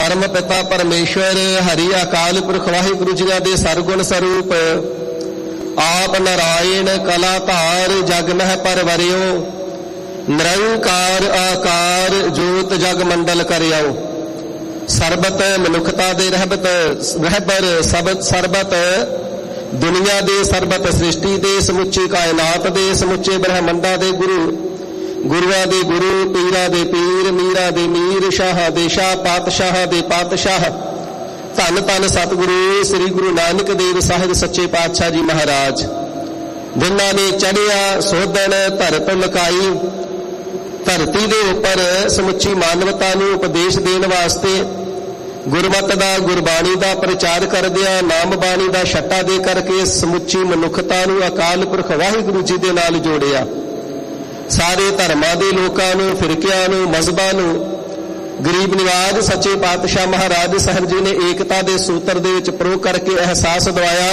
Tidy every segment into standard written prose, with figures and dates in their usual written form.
परम पिता परमेश्वर हरि अकाल पुरख वाहिगुरु जी दे सरगुण स्वरूप आप नारायण कलाधार जग मह परवरियो निरंकार आकार जोत जग मंडल करियो सरबत मनुखता दे रहबर सरबत दुनिया दे सरबत सृष्टि दे समुची कायनात दे समुचे ब्रह्मंडा दे गुरु गुरुआ दे गुरु पीरा दे पीर मीरा दे मीर शाह दे शाह पातशाह दे पातशाह धन धन सतगुरु श्री गुरु नानक देव साहिब सच्चे पातशाह जी महाराज जिन्हां ने चढ़िया सोधन धरत लकाई धरती दे उपर समुची मानवता नूं उपदेश देण वास्ते गुरमत दा गुरबाणी दा प्रचार करदिया नाम बाणी दा छट्टा दे करके समुची मनुखता नूं अकाल पुरख वाहिगुरु जी दे नाल जोड़िया। सारे धर्मां दे लोकां नूं फिरकियां नूं मजहबां नूं गरीब निवाज सच्चे पातशाह महाराज साहब जी ने एकता दे सूत्र दे विच प्रो करके एहसास दवाया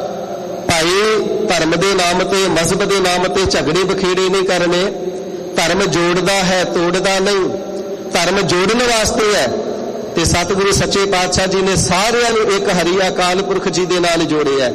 भाई धर्म दे नाम ते मजहब दे नाम ते झगड़े बखेड़े नहीं करने। धर्म जोड़दा है तोड़दा नहीं। धर्म जोड़न वास्ते है ते सतगुरु सच्चे पातशाह जी ने सारियां नूं एक हरि अकाल पुरख जी दे नाल जोड़िया।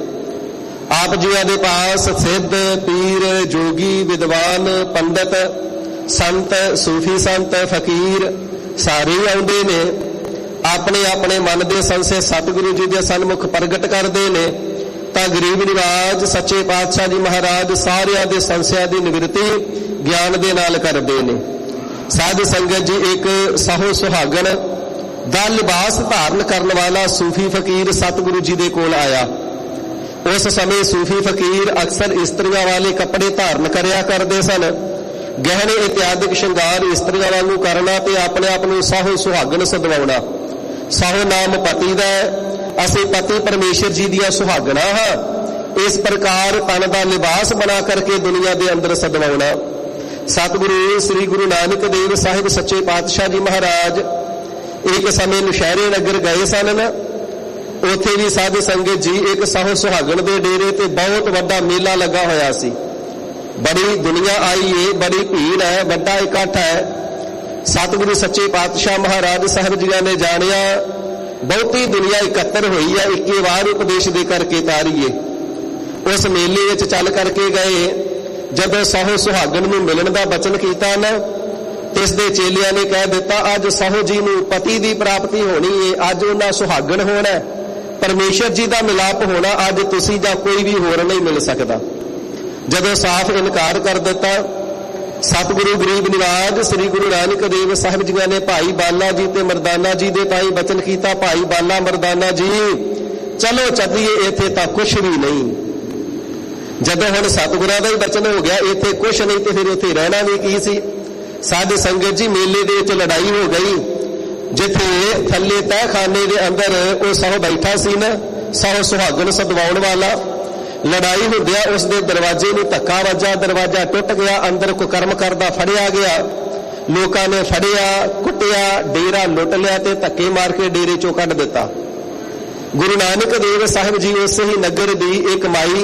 आप जिया दे पास सिद्ध पीर जोगी विद्वान पंडित संत सूफी संत फकीर सारे ही आउंदे ने अपने अपने मन दे संशय सतगुरु जी दे सन्मुख प्रगट करते ने तां गरीब निवाज सच्चे पातशाह जी महाराज सारियां दे संशयां दी निवृत्ति ज्ञान दे नाल करदे ने। साध संगत जी एक साहो सुहागन दा लिबास धारण करने वाला सूफी फकीर सतगुरु जी दे कोल आया। उस समय सूफी फकीर अक्सर इस्त्रियां वाले कपड़े धारण करया करते सन। गहने इत्यादिक श्रृंगार इस्त्रियां वांगू करना ते अपने आप नूं साहो सुहागन सदवाउणा। साहो नाम पति दा असीं पति परमेश्वर जी दियां सुहागना हां। इस प्रकार तन दा लिबास बना करके दुनिया दे अंदर सदवाउणा। सतगुरु श्री गुरु नानक देव साहिब सच्चे पातशाह जी महाराज एक समय नौशहरे नगर गए सन न। उत्थे भी साध संगत जी एक साहो सुहागन दे डेरे ते बहुत वड्डा मेला लगा होया सी। बड़ी दुनिया आई है, बड़ी भीड़ है, बड़ा इकट्ठ है। सतगुरु सच्चे पातशाह महाराज साहब जी ने जानिया बहुती दुनिया इकट्ठर हुई है, इक्के वार उपदेश दे करके तारीए। उस मेले विच चल करके गए। जब साहो सुहागन नूं मिलण दा बचन कीता ना इस दे चेलियां ने कह दिता अज साहो जी नूं पति दी प्राप्ति होनी है, अज उन्हां सुहागन होना, परमेश्वर जी दा मिलाप होना, अज तुसी जां कोई भी होर नहीं मिल सकदा। जदों साफ इनकार कर दिता सतगुरु गरीब निवाज श्री गुरु नानक देव साहिब जी ने भाई बाला जी ते मरदाना जी दे ताई बचन कीता भाई बाला मरदाना जी चलो चलिए, इत्थे तां कुछ भी नहीं। जदों हुण सतगुरां दा ही बचन हो गया इत्थे कुछ नहीं ते फिर उत्थे रहना भी की सी। साध संगत जी मेले दे विच लड़ाई हो गई। जिथे थल्ले तहखाने दे अंदर वो साहो बैठा सी ना, साहो सुहागन सदवाउण वाला, लड़ाई होंदिया उस दे दरवाजे नूं धक्का वजा, दरवाजा टुट गया, अंदर कोई कर्म करदा फड़िया गया। लोकां ने फड़िया कुटिया, डेरा लुट लिया ते धक्के मार के डेरे चों कढ दिता। गुरु नानक देव साहिब जी उस ही नगर दी एक माई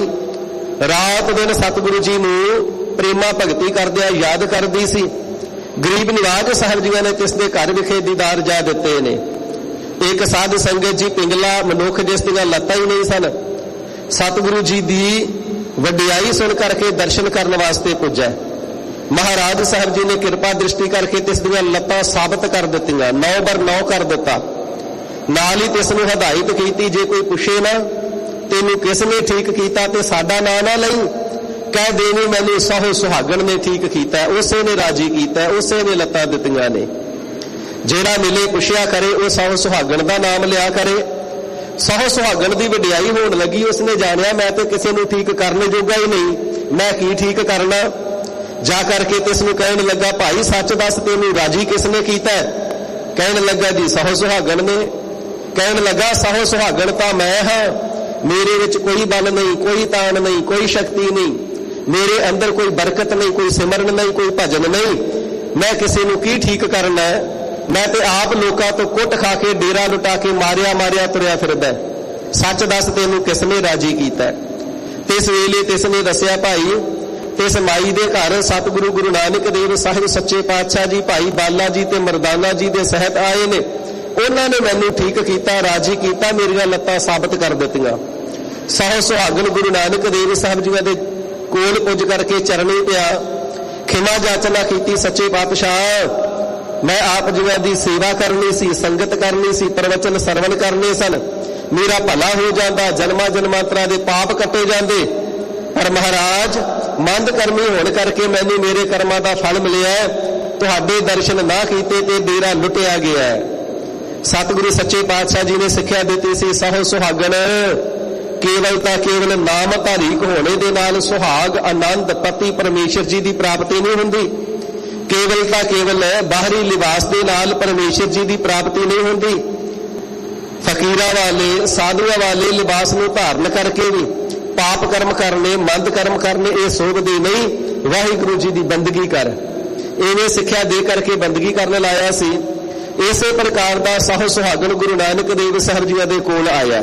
रात दिन सतगुरु जी नूं प्रेमा भगती करदिया याद करदी सी। गरीब निवाज साहब जी ने तिसदे घर विखे दीदार जा दिते ने। एक साध संगत जी पिंगला मनुख जिस दियां लत्तां ही नहीं सन, सतगुरु जी दी वडियाई सुन करके दर्शन करने वास्ते पुज्जा। महाराज साहब जी ने कृपा दृष्टि करके तिस दियां लत्तां साबित कर दित्तियां, 9/9 कर दिता। नाल ही तिस नूं हदायत कीती जे कोई पुछे ना तेनू किसने ठीक कीता ते साडा नां ना लई, कह देवी मैनू साहो सुहागन ने ठीक कीता, उसे ने राजी कीता, उसे ने लत्तां दित्तियां ने। जेड़ा मिले पुछया करे वो साहो सुहागन दा नाम लिया करे। साहो सुहागन दी वडियाई होण लगी। उसने जानिया मैं तो किसी नूं ठीक करने जोगा ही नहीं, मैं की ठीक करना। जा करके तिस नूं कहण लगा भाई सच दस तेनू राजी किसने कीता? कहण लगा जी साहो सुहागन ने। कहण लगा साहो सुहागन तां मैं हां, मेरे विच कोई बल नहीं, कोई तान नहीं, कोई शक्ति नहीं, मेरे अंदर कोई बरकत नहीं, कोई सिमरन नहीं, कोई भजन नहीं, मैं किसी नूं की ठीक करना है? मैं तो आप लोगों तो कुट खा के डेरा लुटा के मारिया मारिया तुरया फिरदा। सच दस तेनू किसने राजी कीता? तिस वेले तिसने दसिया भाई तिस माई दे घर सतगुरु गुरु नानक देव साहिब सच्चे पातशाह जी भाई बाला जी ते मरदाना जी दे सहत आए ने। ਉਹਨਾਂ ਨੇ ਮੈਨੂੰ ਠੀਕ ਕੀਤਾ, ਰਾਜੀ ਕੀਤਾ, ਮੇਰੀਆਂ ਲੱਤਾਂ ਸਾਬਤ ਕਰ ਦਿੱਤੀਆਂ। ਸਹੁ ਸੁਹਾਗਣ ਗੁਰੂ ਨਾਨਕ ਦੇਵ ਸਾਹਿਬ ਜੀ ਦੇ ਕੋਲ ਪੁੱਜ ਕਰਕੇ ਚਰਨੀ ਪਿਆ, ਖਿਮਾ ਜਾਚਨਾ ਕੀਤੀ। ਸੱਚੇ ਪਾਤਸ਼ਾਹ, ਮੈਂ ਆਪ ਜੀਆਂ ਦੀ ਸੇਵਾ ਕਰਨੀ ਸੀ, ਸੰਗਤ ਕਰਨੀ ਸੀ, ਪ੍ਰਵਚਨ ਸਰਵਣ ਕਰਨੇ ਸਨ, ਮੇਰਾ ਭਲਾ ਹੋ ਜਾਂਦਾ, ਜਨਮਾਂ ਜਨਮਾਂਤਰਾਂ ਦੇ ਪਾਪ ਕੱਟੇ ਜਾਂਦੇ। ਪਰ ਮਹਾਰਾਜ, ਮੰਦ ਕਰਮੀ ਹੋਣ ਕਰਕੇ ਮੈਨੂੰ ਮੇਰੇ ਕਰਮਾਂ ਦਾ ਫਲ ਮਿਲਿਆ, ਤੁਹਾਡੇ ਦਰਸ਼ਨ ਨਾ ਕੀਤੇ ਤੇ ਮੇਰਾ ਲੁੱਟਿਆ ਗਿਆ। ਸਤਿਗੁਰੂ ਸੱਚੇ ਪਾਤਸ਼ਾਹ ਜੀ ਨੇ ਸਿੱਖਿਆ ਦਿੱਤੀ ਸੀ, ਸਹੁ ਸੁਹਾਗਣ ਕੇਵਲ ਤਾਂ ਕੇਵਲ ਨਾਮ ਧਾਰੀਕ ਹੋਣੇ ਦੇ ਨਾਲ ਸੁਹਾਗ ਆਨੰਦ ਪਤੀ ਪਰਮੇਸ਼ਰ ਜੀ ਦੀ ਪ੍ਰਾਪਤੀ ਨਹੀਂ ਹੁੰਦੀ। ਕੇਵਲ ਤਾਂ ਕੇਵਲ ਬਾਹਰੀ ਲਿਬਾਸ ਦੇ ਨਾਲ ਪਰਮੇਸ਼ਰ ਜੀ ਦੀ ਪ੍ਰਾਪਤੀ ਨਹੀਂ ਹੁੰਦੀ। ਫਕੀਰਾਂ ਵਾਲੇ, ਸਾਧੂਆਂ ਵਾਲੇ ਲਿਬਾਸ ਨੂੰ ਧਾਰਨ ਕਰਕੇ ਵੀ ਪਾਪ ਕਰਮ ਕਰਨੇ, ਮੰਦ ਕਰਮ ਕਰਨੇ, ਇਹ ਸੋਭਦੇ ਨਹੀਂ। ਵਾਹਿਗੁਰੂ ਜੀ ਦੀ ਬੰਦਗੀ ਕਰ, ਇਵੇਂ ਸਿੱਖਿਆ ਦੇ ਕਰਕੇ ਬੰਦਗੀ ਕਰਨ ਲਾਇਆ ਸੀ। ਇਸੇ ਪ੍ਰਕਾਰ ਦਾ ਸਹੁ ਸੁਹਾਗਣ ਗੁਰੂ ਨਾਨਕ ਦੇਵ ਸਾਹਿਬ ਜੀ ਦੇ ਕੋਲ ਆਇਆ,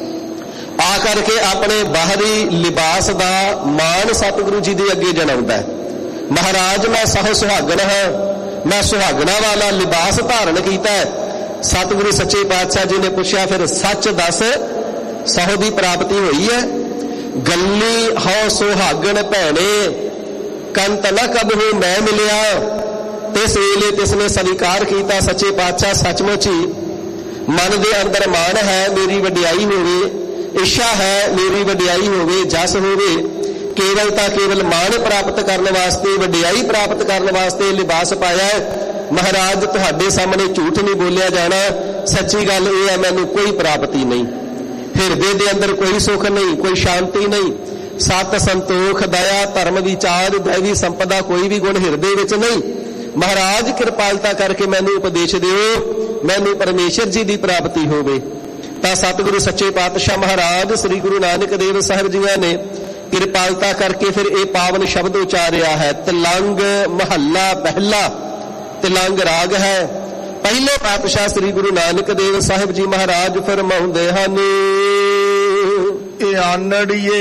ਆ ਕਰਕੇ ਆਪਣੇ ਬਾਹਰੀ ਲਿਬਾਸ ਦਾ ਮਾਣ ਸਤਿਗੁਰੂ ਜੀ ਦੇ ਅੱਗੇ ਜਣਾਉਂਦਾ। ਮਹਾਰਾਜ, ਮੈਂ ਸਹੁ ਸੁਹਾਗਣ ਹਾਂ, ਮੈਂ ਸੁਹਾਗਣਾ ਵਾਲਾ ਲਿਬਾਸ ਧਾਰਨ ਕੀਤਾ ਹੈ। ਸਤਿਗੁਰੂ ਸੱਚੇ ਪਾਤਸ਼ਾਹ ਜੀ ਨੇ ਪੁੱਛਿਆ, ਫਿਰ ਸੱਚ ਦੱਸ, ਸਹੁ ਦੀ ਪ੍ਰਾਪਤੀ ਹੋਈ ਹੈ? ਗੱਲੀ ਹਉ ਸੁਹਾਗਣ ਭੈਣੇ, ਕੰਤ ਨ ਕਬਹੂ ਮੈਂ ਮਿਲਿਆ। ਤਿਸ ਵੇਲੇ ਤਿਸਨੇ ਸਵੀਕਾਰ ਕੀਤਾ, ਸੱਚੇ ਪਾਤਸ਼ਾਹ ਸੱਚਮੁੱਚ ਹੀ ਮਨ ਦੇ ਅੰਦਰ ਮਾਣ ਹੈ, ਮੇਰੀ ਵਡਿਆਈ ਹੋਵੇ, ਇੱਛਾ ਹੈ ਮੇਰੀ ਵਡਿਆਈ ਹੋਵੇ, ਜਸ ਹੋਵੇ। ਕੇਵਲ ਤਾਂ ਕੇਵਲ ਮਾਣ ਪ੍ਰਾਪਤ ਕਰਨ ਵਾਸਤੇ, ਵਡਿਆਈ ਪ੍ਰਾਪਤ ਕਰਨ ਵਾਸਤੇ ਲਿਬਾਸ ਪਾਇਆ। ਮਹਾਰਾਜ, ਤੁਹਾਡੇ ਸਾਹਮਣੇ ਝੂਠ ਨਹੀਂ ਬੋਲਿਆ ਜਾਣਾ। ਸੱਚੀ ਗੱਲ ਇਹ ਹੈ, ਮੈਨੂੰ ਕੋਈ ਪ੍ਰਾਪਤੀ ਨਹੀਂ, ਹਿਰਦੇ ਦੇ ਅੰਦਰ ਕੋਈ ਸੁੱਖ ਨਹੀਂ, ਕੋਈ ਸ਼ਾਂਤੀ ਨਹੀਂ। ਸਤ ਸੰਤੋਖ ਦਇਆ ਧਰਮ ਵਿਚਾਰ ਦੈਵੀ ਸੰਪਦਾ ਕੋਈ ਵੀ ਗੁਣ ਹਿਰਦੇ ਵਿੱਚ ਨਹੀਂ। ਮਹਾਰਾਜ, ਕਿਰਪਾਲਤਾ ਕਰਕੇ ਮੈਨੂੰ ਉਪਦੇਸ਼ ਦਿਓ, ਮੈਨੂੰ ਪਰਮੇਸ਼ਰ ਜੀ ਦੀ ਪ੍ਰਾਪਤੀ ਹੋਵੇ। ਤਾਂ ਸਤਿਗੁਰੂ ਸੱਚੇ ਪਾਤਸ਼ਾਹ ਮਹਾਰਾਜ ਸ੍ਰੀ ਗੁਰੂ ਨਾਨਕ ਦੇਵ ਸਾਹਿਬ ਜੀ ਨੇ ਕਿਰਪਾਲਤਾ ਕਰਕੇ ਫਿਰ ਇਹ ਪਾਵਨ ਸ਼ਬਦ ਉਚਾਰਿਆ ਹੈ। ਤਿਲੰਗ ਮਹੱਲਾ ਪਹਿਲਾ, ਤਿਲੰਗ ਰਾਗ ਹੈ। ਪਹਿਲੇ ਪਾਤਸ਼ਾਹ ਸ੍ਰੀ ਗੁਰੂ ਨਾਨਕ ਦੇਵ ਸਾਹਿਬ ਜੀ ਮਹਾਰਾਜ ਫਰਮਾਉਂਦੇ ਹਨ, ਆਨੜੀਏ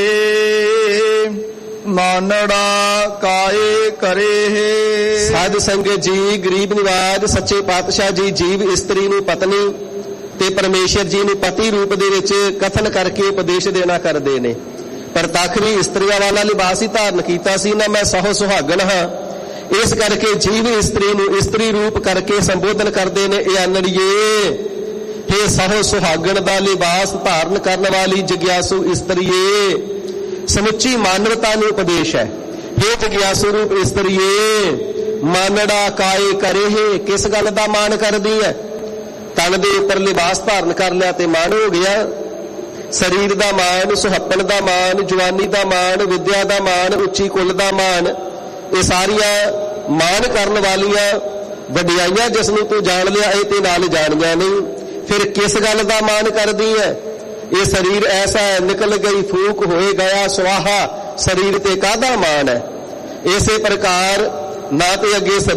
ਮਾਨੜਾ ਕਾਏ ਕਰੇ। ਸਾਧ ਸੰਗਤ ਜੀ, ਗਰੀਬ ਨਿਵਾਜ ਸੱਚੇ ਪਾਤਸ਼ਾਹ ਜੀ ਜੀਵ ਇਸਤਰੀ ਨੂੰ ਪਤਨੀ ਤੇ ਪਰਮੇਸ਼ਰ ਜੀ ਨੂੰ ਪਤੀ ਰੂਪ ਦੇ ਵਿੱਚ ਕਥਨ ਕਰਕੇ ਉਪਦੇਸ਼ ਦੇਣਾ ਕਰਦੇ ਨੇ। ਪਰ ਤੱਕ ਵੀ ਇਸਤਰੀਆਂ ਵਾਲਾ ਲਿਬਾਸ ਹੀ ਧਾਰਨ ਕੀਤਾ ਸੀ ਨਾ, ਮੈਂ ਸਹੁ ਸੁਹਾਗਣ ਹਾਂ। ਇਸ ਕਰਕੇ ਜੀਵ ਇਸਤਰੀ ਨੂੰ ਇਸਤਰੀ ਰੂਪ ਕਰਕੇ ਸੰਬੋਧਨ ਕਰਦੇ ਨੇ, ਇਹ ਆਨੜੀਏ, ਇਹ ਸਹੁ ਸੁਹਾਗਣ ਦਾ ਲਿਬਾਸ ਧਾਰਨ ਕਰਨ ਵਾਲੀ ਜਗਿਆਸੂ ਇਸਤਰੀਏ। ਸਮੁੱਚੀ ਮਾਨਵਤਾ ਨੂੰ ਉਪਦੇਸ਼ ਹੈ। ਇਹ ਜਗਿਆਸੂ ਰੂਪ ਇਸਤਰੀਏ, ਮਾਨੜਾ ਕਾਏ ਕਰੇ, ਕਿਸ ਗੱਲ ਦਾ ਮਾਣ ਕਰਦੀ ਹੈ? ਤਨ ਦੇ ਉੱਪਰ ਲਿਬਾਸ ਧਾਰਨ ਕਰ ਲਿਆ ਤੇ ਮਾਣ ਹੋ ਗਿਆ। ਸਰੀਰ ਦਾ ਮਾਣ, ਸੁਹੱਪਣ ਦਾ ਮਾਣ, ਜਵਾਨੀ ਦਾ ਮਾਣ, ਵਿਦਿਆ ਦਾ ਮਾਣ, ਉੱਚੀ ਕੁੱਲ ਦਾ ਮਾਣ, ਇਹ ਸਾਰੀਆਂ ਮਾਣ ਕਰਨ ਵਾਲੀਆਂ ਵਡਿਆਈਆਂ ਜਿਸ ਨੂੰ ਤੂੰ ਜਾਣ ਲਿਆ, ਇਹ ਤੇ ਨਾਲ ਜਾਣੀਆਂ ਨਹੀਂ। ਫਿਰ ਕਿਸ ਗੱਲ ਦਾ ਮਾਣ ਕਰਦੀ ਹੈ? ਇਹ ਸਰੀਰ ਐਸਾ ਹੈ, ਨਿਕਲ ਗਈ ਫੂਕ ਹੋਏ ਗਿਆ ਸੁਆਹਾ, ਸਰੀਰ ਤੇ ਕਾਹਦਾ ਮਾਣ ਹੈ? ਇਸੇ ਪ੍ਰਕਾਰ ਨਾ ਤੇ ਅੱਗੇ